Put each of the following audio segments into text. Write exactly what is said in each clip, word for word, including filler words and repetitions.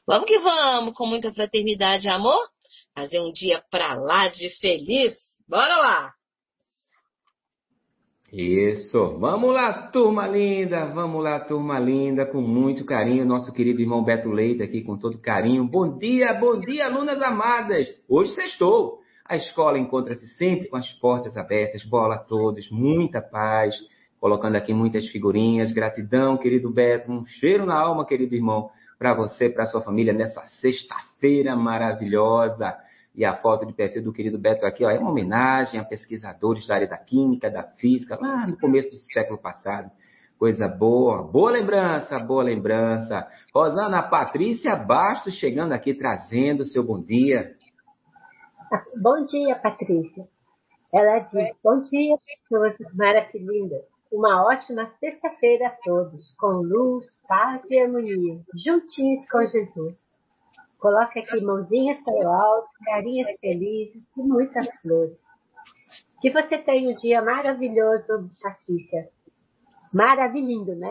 Vamos que vamos, com muita fraternidade e amor, fazer um dia pra lá de feliz. Bora lá! Isso, vamos lá, turma linda, vamos lá, turma linda, com muito carinho, nosso querido irmão Beto Leite aqui com todo carinho. Bom dia, bom dia, alunas amadas. Hoje sextou. A escola encontra-se sempre com as portas abertas, bola a todos, muita paz, colocando aqui muitas figurinhas. Gratidão, querido Beto, um cheiro na alma, querido irmão, para você, para sua família nessa sexta-feira maravilhosa. E a foto de perfil do querido Beto aqui, ó, é uma homenagem a pesquisadores da área da química, da física, lá no começo do século passado. Coisa boa, boa lembrança, boa lembrança. Rosana Patrícia Bastos chegando aqui, trazendo o seu bom dia. Bom dia, Patrícia. Ela diz, bom dia, pessoas maravilhosas. Uma ótima sexta-feira a todos, com luz, paz e harmonia, juntinhos com Jesus. Coloca aqui mãozinhas para o alto, carinhas felizes e muitas flores. Que você tenha um dia maravilhoso, Patrícia. Maravilhindo, né?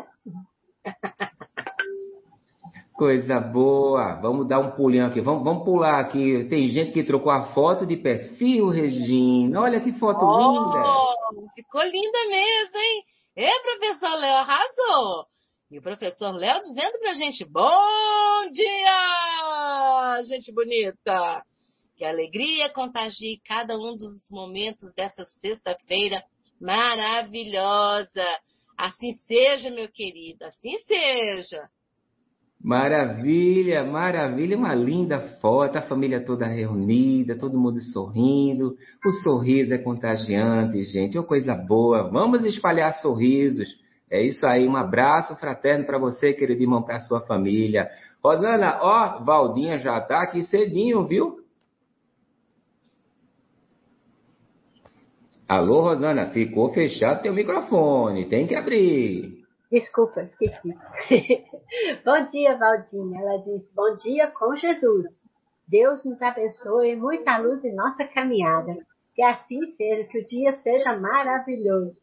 Coisa boa. Vamos dar um pulinho aqui. Vamos, vamos pular aqui. Tem gente que trocou a foto de perfil, Regina. Olha que foto oh, linda. Ficou linda mesmo, hein? É, professor Léo, arrasou. E o professor Léo dizendo pra gente, bom dia, gente bonita. Que a alegria contagie cada um dos momentos dessa sexta-feira maravilhosa. Assim seja, meu querido, assim seja. Maravilha, maravilha, uma linda foto, a família toda reunida, todo mundo sorrindo. O sorriso é contagiante, gente, é uma coisa boa. Vamos espalhar sorrisos. É isso aí, um abraço fraterno para você, querido irmão, para a sua família. Rosana, ó, Valdinha já tá aqui cedinho, viu? Alô, Rosana, ficou fechado teu microfone, tem que abrir. Desculpa, esqueci. Bom dia, Valdinha. Ela diz, bom dia com Jesus. Deus nos abençoe, muita luz em nossa caminhada. Que assim seja, que o dia seja maravilhoso.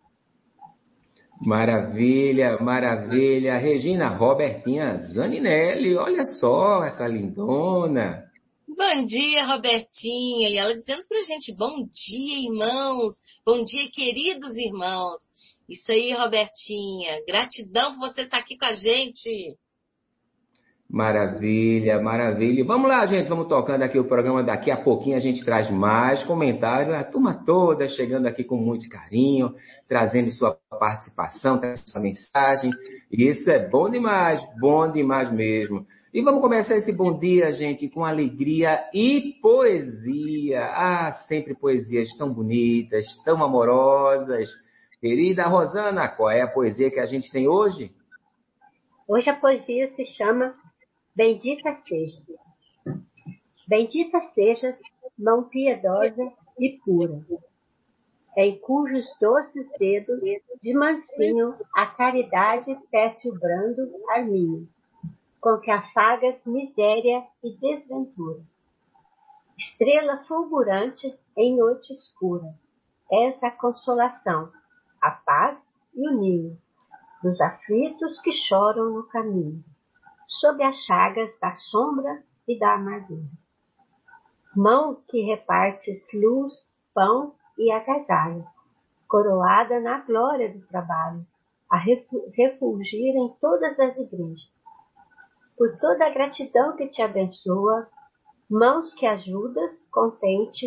Maravilha, maravilha. Regina Robertinha Zaninelli, olha só essa lindona. Bom dia, Robertinha. E ela dizendo pra gente, bom dia, irmãos. Bom dia, queridos irmãos. Isso aí, Robertinha. Gratidão por você estar aqui com a gente. Maravilha, maravilha. Vamos lá, gente, vamos tocando aqui o programa. Daqui a pouquinho a gente traz mais comentários. A turma toda chegando aqui com muito carinho, trazendo sua participação, trazendo sua mensagem. Isso é bom demais, bom demais mesmo. E vamos começar esse bom dia, gente, com alegria e poesia. Ah, sempre poesias tão bonitas, tão amorosas. Querida Rosana, qual é a poesia que a gente tem hoje? Hoje a poesia se chama Bendita Seja. Bendita sejas, mão piedosa e pura, em cujos doces dedos, de mansinho, a caridade tece o brando arminho, com que afagas miséria e desventura. Estrela fulgurante em noite escura, és a consolação, a paz e o ninho dos aflitos que choram no caminho, sob as chagas da sombra e da amargura. Mão que repartes luz, pão e agasalho, coroada na glória do trabalho, a refulgir em todas as igrejas. Por toda a gratidão que te abençoa, mãos que ajudas, contente,